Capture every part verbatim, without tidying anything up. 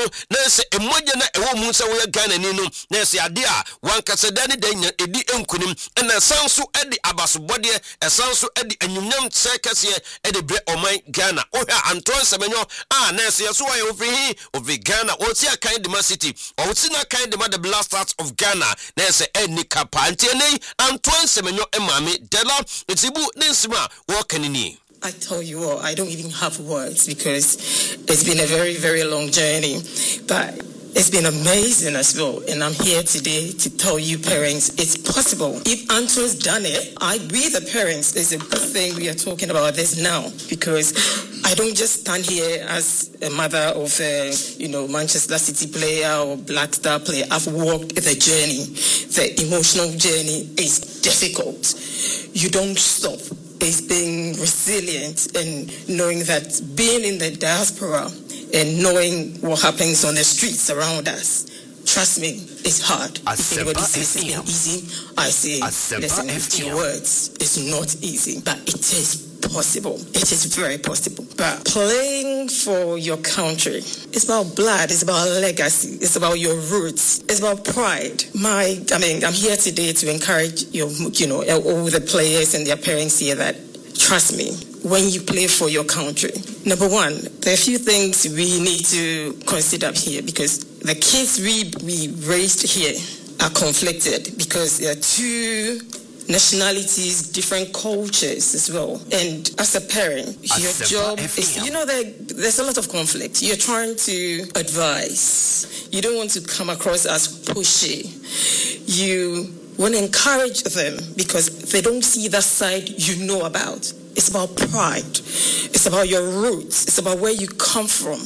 na se emoja na ewo mu se wo ye Ghana ni no na se ade a wan kase dani dan edi enkunim na sanso edi abasobode esanso edi anyunyam se kase edi bre oman Ghana ohwa Antoine Semenyo ah na se so wa ye ofi ofi Ghana o ti akan de city o ti na kan de the Blasters of Ghana na se eni kapa ntene Antoine Semenyo emame Dela etibu ninsima wo kanini. I tell you what, I don't even have words because it's been a very, very long journey. But it's been amazing as well. And I'm here today to tell you parents, it's possible. If Antoine's done it, I, we the parents, it's a good thing we are talking about this now. Because I don't just stand here as a mother of a, you know, Manchester City player or Black Star player. I've walked the journey. The emotional journey is difficult. You don't stop. It's being resilient and knowing that being in the diaspora and knowing what happens on the streets around us, trust me, it's hard. If anybody says it's been easy, I say, listen, with your words, it's not easy, but it is possible. It is very possible. But playing for your country, it's about blood, it's about legacy, it's about your roots, it's about pride. My, I mean, I'm here today to encourage your, you know, all the players and their parents here that, trust me, when you play for your country, number one, there are a few things we need to consider here because the kids we, we raised here are conflicted because there are two nationalities, different cultures as well. And as a parent, your job is, you know, there, there's a lot of conflict. You're trying to advise. You don't want to come across as pushy. You want to encourage them because they don't see that side you know about. It's about pride. It's about your roots. It's about where you come from.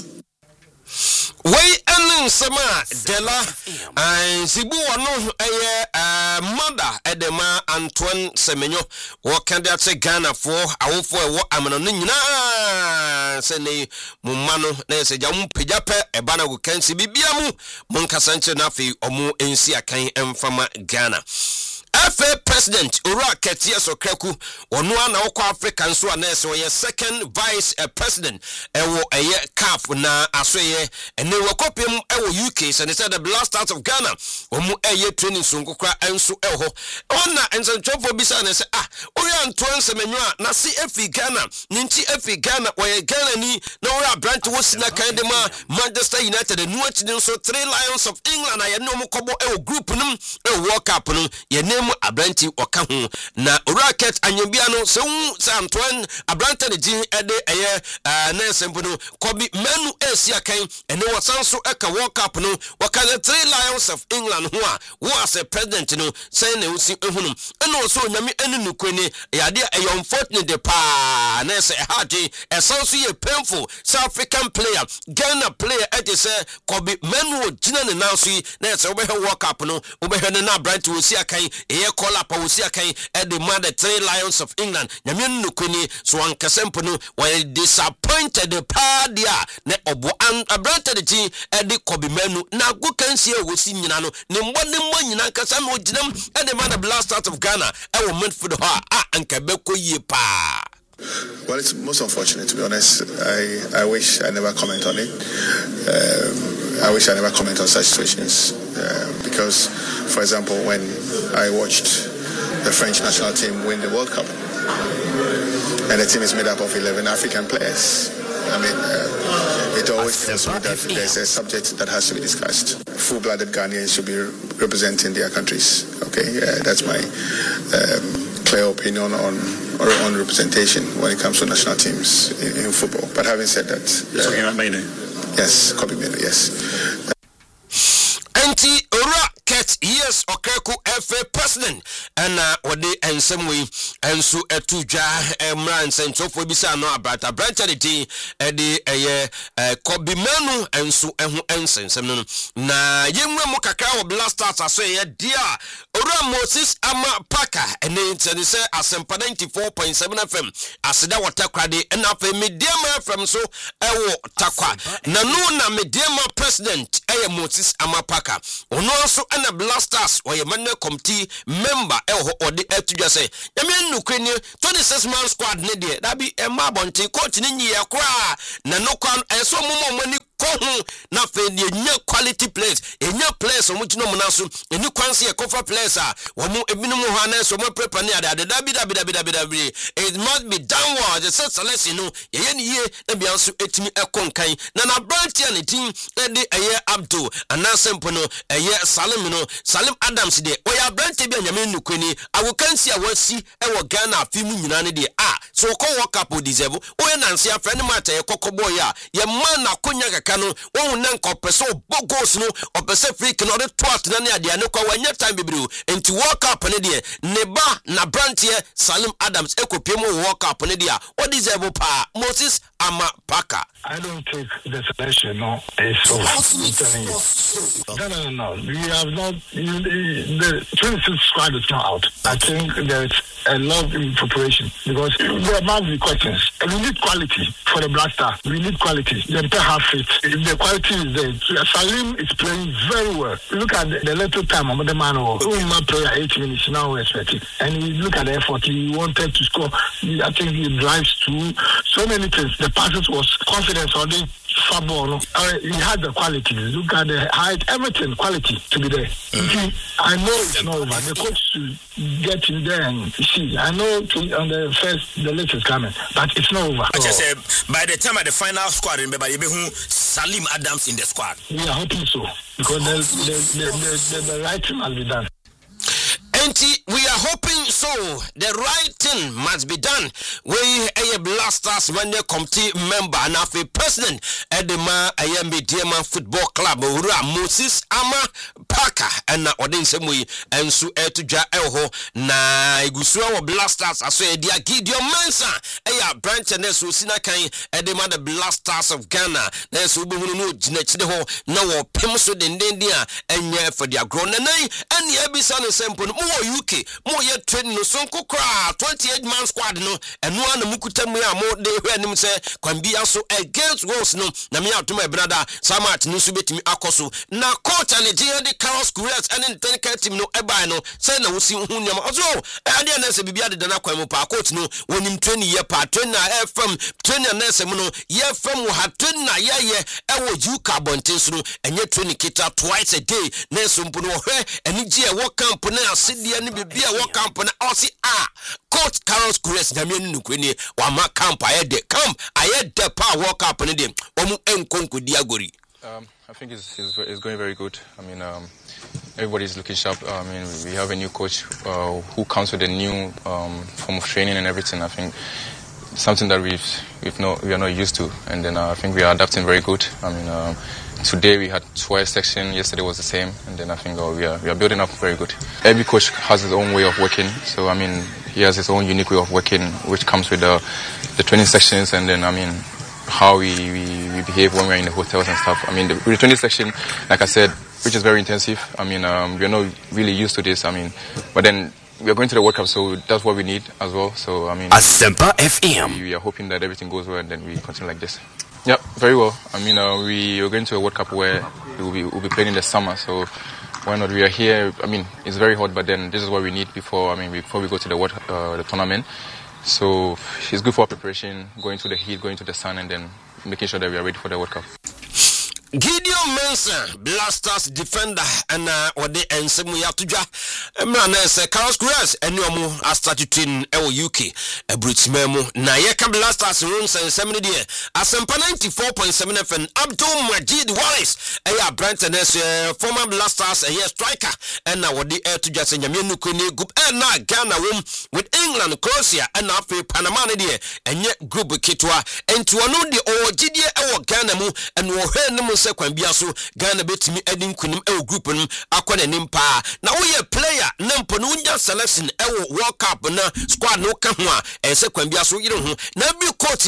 Way and sama Dela and Sibu no a mother Edema Antoine Semenyo what can that say Ghana for our for what I'm on nina sene mumano na se jamu pijape e bana go kan si bibiamu monka sanche na fi omu ensi akan emfama Ghana. F A President Ura Ketia Sokraku onu ana okwa Africa nso anese wo ye second vice uh, president ewo eye C A F na asoye ene wakopem ewo U K so they said the Blasters of Ghana omu eye training so nkokra enso eho ona ensantwofo bisa na se ah Ura Antoine Semenyo na si efi Ghana ninti efi Ghana wo ye Ghana ni na Ura branch wo sina kan de ma Manchester United enu ati so three Lions of England aye no kobo ewo group num ewo World Cup no ye mu abranti oka ho na Rocket anyobia no se hu Antoine abranta de jin ede eye na sempo no Kobe Manu esia kan ene wasanso eka World Cup no waka the three Lions of England ho a wo as a president no say na usi ehunum ene so nyame enu nukweni yade e unfortunate de pa na say haje e sanso ye painful South African player Ghana player e dey say Kobe Manu jina ne nanso na say obehe World Cup no obehe ne na abranti osia kan e call up Pausia Kai at the mother three Lions of England. Yamin Nukuni, Swan Casempono, were disappointed the padia, ne obo and a brother the G at the Kobimenu. Now good can see a Wisin Yano, Nimbon Nimbon Kasamo Jinam, and the mother Blasters of Ghana. I will meant for the heart, ah, and Quebeco ye pa. Well, it's most unfortunate, to be honest. I, I wish I never comment on it. Um, I wish I never comment on such situations. Uh, because, for example, when I watched the French national team win the World Cup, and the team is made up of eleven African players, I mean, uh, it always tells me that there's a subject that has to be discussed. Full-blooded Ghanaians should be representing their countries. Okay, uh, that's my um, clear opinion on on representation when it comes to national teams in, in football. But having said that, you're talking about Manu? Yes, Kobe Manu. Yes. Anti Rocket, yes, Okeku F A President, and uh, what they and some way, and so a two jar, a man sent so for Bisa no about a branch of the tea, a day a year, a Kobe Manu, and so a who ensign some na young Mokaka Blasters, I say, dear Ora Moses Ama Paka, and then say, as a ninety-four point seven F M, as that water crady, and up a medium from so a takwa, Nanuna medium president, a Moses Ama Paka. Ono also ana Blasters or Yamane committee member elho or the to just say Yamin Ukraine twenty-six man squad ne de that be a mabonte coach ni ya kwa na no kwan enso mo mo ni kohu na fe ne nya quality players enya players omo gino munaso eni kwanse e kofa players a omo ebinum ho anan so mo prepare ne ade dabi dabi dabi dabi dabi it must be downward the selection no ye ne ye na bia so etimi ekonkan na na branch ya ne team e de eye Abdul anasempo no eye Salim no Salim Adams de oya branch bia nyame nukweni awokansi a wasi e wo Ghana afimu nyina ne de ah so ko work up deserve oye nanse afra ne mata ye kokoboy a ye man na konya kaka no wo nan ko pese obogos no opese free no de twat na ne ade ne kwa wanya time bibiri enti work up ne de ne ba na branch ye Salim Adams ekopiem work up ne de a o deserve pa Moses Ama Paka. I don't think the selection no is over. I'm telling you. No, no, no, no. We have not. The twenty-six squad is not out. I think there's a lot in preparation because there must be questions. We need quality for the Black Star. We need quality. The entire half fit. If the quality is there, Salim is playing very well. Look at the, the little time of the man who might play at eight minutes now expected, and you look at the effort he wanted to score. I think he drives to so many things. The passes was confidence on the football. Uh, he had the quality. Look at the height, everything, quality to be there. Mm-hmm. I know it's not over. The coach should get in there and see. I know to, on the first, the list is coming, but it's not over. I just said, by the time of the final squad, remember, you be Salim Adams in the squad. We are hoping so, because the, the, the, the, the, the right thing must be done. Enti, we are hoping so. The right thing must be done. We a Blasters when they committee member and a president at the Ma I M B D M Football Club Ura Moses Ama Paka and na odin semui and so e to ja elho na igusua Blasters aso e dia Gideon Mensah e branch and so sina kan e the ma the Blasters of Ghana na so be hunu no gina chide ho na wo pem so den den dia enye for dia grow na nan and e bi sa no sempo no U K mo ye training no sonko kra twenty-eight man squad no eno ana mukuta mu a mo de hwe anim se kwambia so against goals no na me atoma brada samat no so betimi akoso na coach and the de Carlos Gurez and technical team no ebai no say na wosi hu nyama ozo ade na se bibia de na kwan mu pa coach no wonim training ye pa training na fm training na se mu no ye fm wo ha training na ye ye e wo ju carbontin so no enye training kita twice a day na so mpo no hwe eni gi e wo camp na asedi ni bibia wo camp na osi ah coach Carlos Gurez na me nukweni wa ma camp ayede camp ayede pa wo camp ne dem omu enkonko di agori. Um, I think it's, it's, it's going very good. I mean, um, everybody's looking sharp. I mean, we have a new coach uh, who comes with a new um, form of training and everything. I think something that we've, we've not, we are not used to. And then uh, I think we are adapting very good. I mean, um, today we had twice section. Yesterday was the same. And then I think uh, we are we are building up very good. Every coach has his own way of working. So I mean, he has his own unique way of working, which comes with the the training sections. And then I mean, how we, we, we behave when we're in the hotels and stuff. I mean, the, the training section, like I said, which is very intensive. I mean, um, we're not really used to this. I mean, but then we're going to the World Cup, so that's what we need as well. So, I mean, Asempa F M. We, we are hoping that everything goes well and then we continue like this. Yeah, very well. I mean, uh, we are going to a World Cup where we will be, we'll be playing in the summer. So, why not? We are here. I mean, it's very hot, but then this is what we need before. I mean, before we go to the World, uh, the tournament. So it's good for preparation, going to the heat, going to the sun, and then making sure that we are ready for the World Cup. Gideon Mensah, Blasters defender, and uh, what they and some we have to draw. Man, say Carlos Gurez, and no more as started in L U K, a British memo. Nayaka Blasters rooms and seventy year. Asempa ninety-four point seven F M. Abdul Majid Wallace, a ya Branton as former Blasters, a year striker, and now what the air to just in Yaminu Kuni group, and now Ghana room with England, Croatia, and after Panama, and yet group Kitwa, and to another or G D A or Ghana mu, and we'll hear se kwambia so Ghana betimi adin kunim e group num akwana nimpa na wo ye player nampo no nya selection e World Cup na squad no ka ho a e se kwambia so yire ho na bi coach